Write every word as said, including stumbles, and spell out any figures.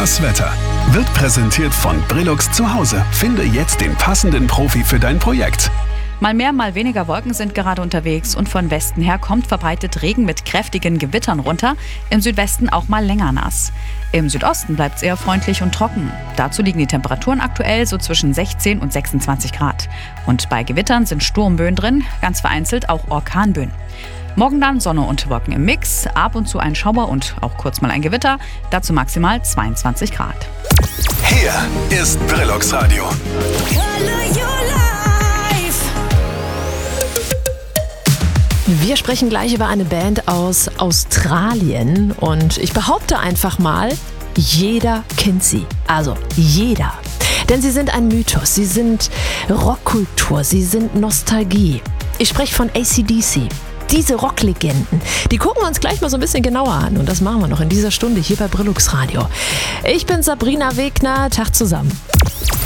Das Wetter wird präsentiert von Brillux zu Hause. Finde jetzt den passenden Profi für dein Projekt. Mal mehr, mal weniger Wolken sind gerade unterwegs und von Westen her kommt verbreitet Regen mit kräftigen Gewittern runter, im Südwesten auch mal länger nass. Im Südosten bleibt es eher freundlich und trocken. Dazu liegen die Temperaturen aktuell so zwischen sechzehn und sechsundzwanzig Grad. Und bei Gewittern sind Sturmböen drin, ganz vereinzelt auch Orkanböen. Morgen dann Sonne und Wolken im Mix, ab und zu ein Schauer und auch kurz mal ein Gewitter, dazu maximal zweiundzwanzig Grad. Hier ist Brillux Radio. Wir sprechen gleich über eine Band aus Australien und ich behaupte einfach mal, jeder kennt sie. Also jeder. Denn sie sind ein Mythos, sie sind Rockkultur, sie sind Nostalgie. Ich spreche von A C D C. Diese Rocklegenden, die gucken wir uns gleich mal so ein bisschen genauer an. Und das machen wir noch in dieser Stunde hier bei Brillux Radio. Ich bin Sabrina Wegner, Tag zusammen.